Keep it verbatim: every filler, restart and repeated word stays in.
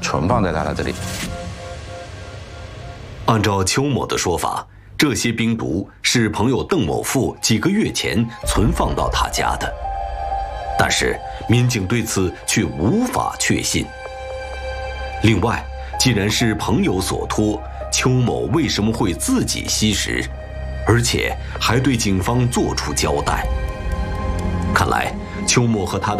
存放在他的这里。 按照邱某的说法，这些冰毒是朋友邓某富几个月前存放到他家的，但是民警对此却无法确信。另外，既然是朋友所托，邱某为什么会自己吸食，而且还对警方做出交代？看来邱某和他的